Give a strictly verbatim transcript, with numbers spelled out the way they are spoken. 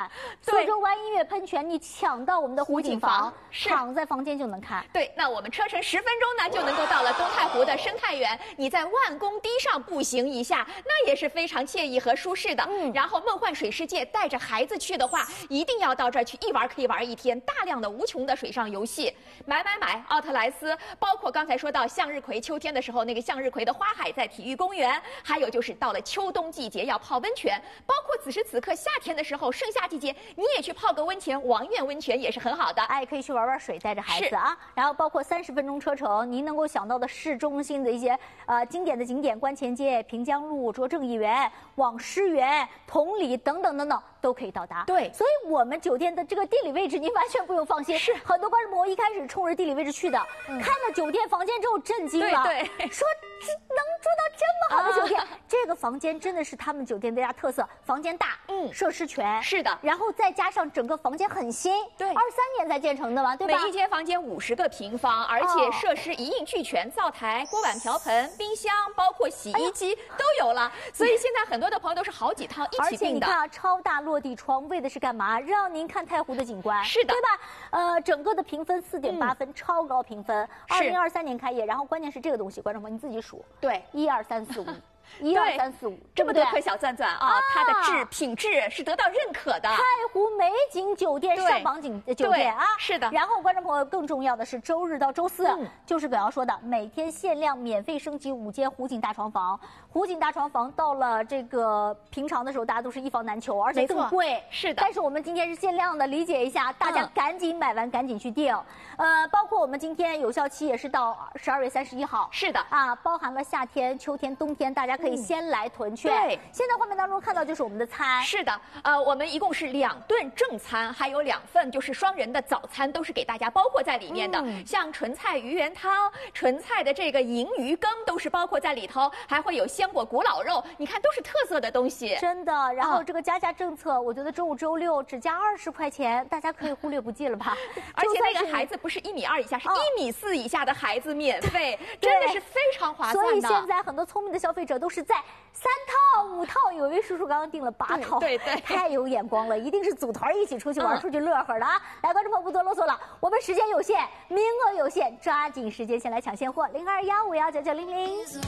苏州湾音乐喷泉，你抢到我们的湖景房，躺在房间就能看。 对，那我们车程十分钟呢，就能够到了东太湖的生态园。你在万公堤上步行一下，那也是非常惬意和舒适的。嗯，然后梦幻水世界带着孩子去的话，一定要到这儿去，一玩可以玩一天，大量的无穷的水上游戏，买买买，奥特莱斯，包括刚才说到向日葵，秋天的时候那个向日葵的花海在体育公园，还有就是到了秋冬季节要泡温泉，包括此时此刻夏天的时候盛夏季节，你也去泡个温泉，王苑温泉也是很好的。 哎，可以去玩玩水，带着孩子啊。然后包括三十分钟车程，您能够想到的市中心的一些呃经典的景点，观前街、平江路、拙政艺园、网师园、同里等等等等都可以到达。 对， 所以我们酒店的这个地理位置，您完全不用放心。 是很多观众朋友一开始冲着地理位置去的，嗯、看到酒店房间之后震惊了， 对对， 说这能住到这么好的酒店？啊、这个房间真的是他们酒店的一大特色，房间大，嗯，设施全， 是的， 然后再加上整个房间很新， 对， 二三年才建成的嘛，对吧？ 每一间房间五十个平方，而且设施一应俱全，灶台、锅碗瓢盆、冰箱，包括洗衣机、哎、都有了。所以现在很多的朋友都是好几套一起订的。 而且你看啊，超大落地窗为的是干嘛？让您看太湖的景观， 是的， 对吧？呃，整个的评分四点八分，嗯、超高评分。二零二三年开业，然后关键是这个东西，观众朋友你自己数， 对， 一二三四五。一二三四五， 这么多颗小钻钻啊！它的质品质是得到认可的。 太湖美景酒店上榜景酒店啊， 是的。 然后观众朋友，更重要的是周日到周四，嗯、就是葛瑶说的，每天限量免费升级五间湖景大床房。湖景大床房到了这个平常的时候，大家都是一房难求，而且更贵。 是的。 但是我们今天是限量的，理解一下，大家赶紧买完，赶紧去订。呃，包括我们今天有效期也是到十二月三十一号。 是的。 啊，包含了夏天、秋天、冬天，大家可以先来囤券。 对， 现在画面当中看到就是我们的餐。 是的，呃，我们一共是两顿正餐，还有两份就是双人的早餐，都是给大家包括在里面的。嗯、像纯菜鱼圆汤、纯菜的这个银鱼羹都是包括在里头，还会有鲜果古老肉，你看都是特色的东西。 真的，然后这个加价政策，我觉得周五、周六只加二十块钱，大家可以忽略不计了吧？ 而且那个孩子不是一米二以下，是一米四以下的孩子免费，真的是非常划算的。 所以现在很多聪明的消费者都是在三套、五套，有一位叔叔刚刚订了八套， 对 对, 对， 太有眼光了，一定是组团一起出去玩、嗯、出去乐呵的啊！来，观众朋友不多啰嗦了，我们时间有限，名额有限，抓紧时间先来抢现货，零二幺五幺九九零零。